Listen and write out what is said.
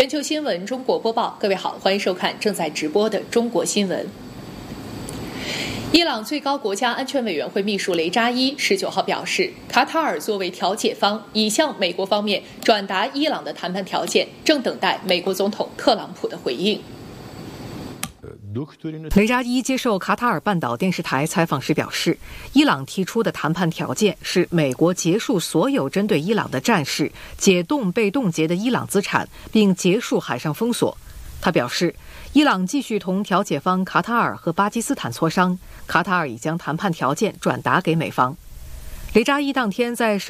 全球新闻中国播报，各位好，欢迎收看正在直播的中国新闻。伊朗最高国家安全委员会秘书雷扎伊19号表示，卡塔尔作为调解方，已向美国方面转达伊朗的谈判条件，正等待美国总统特朗普的回应。 雷扎伊接受卡塔尔半岛电视台采访时表示，伊朗提出的谈判条件是美国结束所有针对伊朗的战事，解冻被冻结的伊朗资产，并结束海上封锁。他表示，伊朗继续同调解方卡塔尔和巴基斯坦磋商，卡塔尔已将谈判条件转达给美方。雷扎伊当天在